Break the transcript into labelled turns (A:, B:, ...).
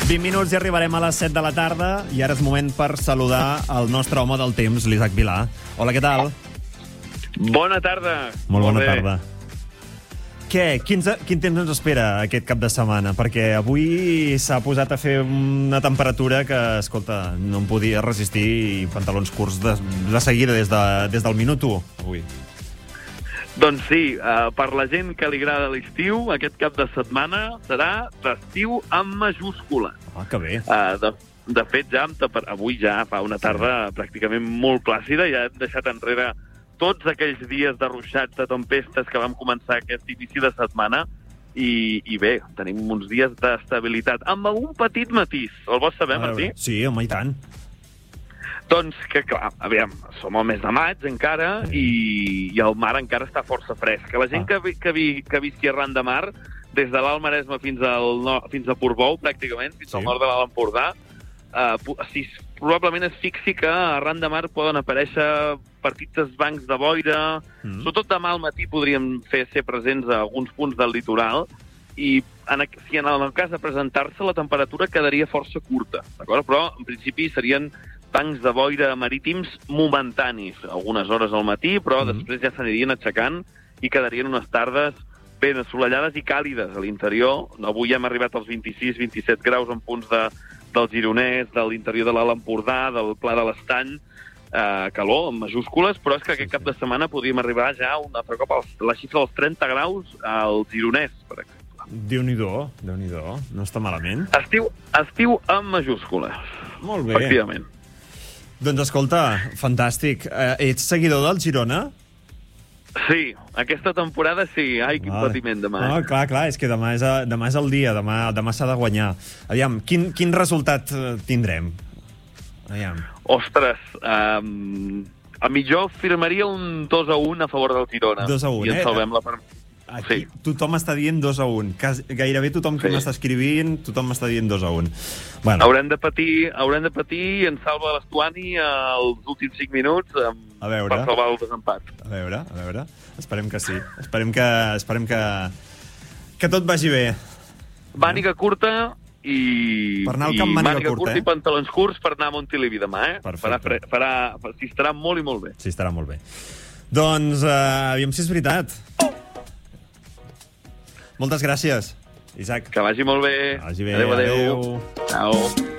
A: 20 minuts i arribarem a les 7 de la tarda i ara és moment per saludar el nostre home del temps, l'Isaac Vilà. Hola, què tal?
B: Bona tarda.
A: Molt bona tarda. Què? Quin temps ens espera aquest cap de setmana? Perquè avui s'ha posat a fer una temperatura que, escolta, no em podia resistir i pantalons curts de seguida des del minut 1, avui.
B: Doncs sí, per la gent que li agrada l'estiu, aquest cap de setmana serà d'estiu amb majúscula.
A: Ah, que bé.
B: De fet, avui ja fa una tarda pràcticament molt plàcida, ja hem deixat enrere tots aquells dies de ruixats, de tempestes que vam començar aquest inici de setmana i bé, tenim uns dies d'estabilitat, amb algun petit matís. El vols saber, Martí?
A: Sí, home, i tant.
B: Doncs que, clar, aviam, som al mes de maig encara i el mar encara està força fresc. La gent que visqui arran de mar, des de l'Alt Maresme fins a Portbou, pràcticament, fins al nord de l'Alt Empordà, probablement es fixi que arran de mar poden aparèixer petits bancs de boira. Sobretot demà al matí podríem ser presents a alguns punts del litoral i si en el cas de presentar-se la temperatura quedaria força curta, d'acord? Però en principi serien bancs de boira marítims momentanis, algunes hores al matí, però després ja s'anirien aixecant i quedarien unes tardes ben assolellades i càlides a l'interior. Avui hem arribat als 26-27 graus en punts del Gironès, de l'interior de l'Alt Empordà, del Pla de l'Estany, calor, en majúscules, però és que aquest cap de setmana podríem arribar ja un altre cop a la xifra dels 30 graus al Gironès, per exemple.
A: Déu-n'hi-do, Déu-n'hi-do, no està malament.
B: Estiu amb majúscules.
A: Molt bé.
B: Efectivament.
A: Doncs escolta, fantàstic. Ets seguidor del Girona?
B: Sí, aquesta temporada sí. Ai, quin patiment demà.
A: No, clar, és que demà és el dia, demà s'ha de guanyar. Aviam, quin resultat tindrem? Aviam.
B: Ostres, a millor firmaria un 2-1 a favor del Girona.
A: 2-1,
B: I ens salvem la
A: Aquí tothom està dient 2-1. Gairebé tothom que m'està escrivint, tothom m'està dient 2-1. Bueno.
B: Haurem de patir i ens salva l'Estuani als últims 5 minuts per salvar el desempat.
A: A veure. Esperem que sí. Esperem que tot vagi bé.
B: Màniga curta i...
A: Per anar al camp màniga curta,
B: i pantalons curts per anar a Montilivi demà,
A: Perfecte.
B: Si estarà molt i molt bé.
A: Sí, estarà molt bé. Doncs, aviam si és veritat. Moltes gràcies, Isaac.
B: Que vagi molt bé.
A: Vagi bé.
B: Adéu. Ciao.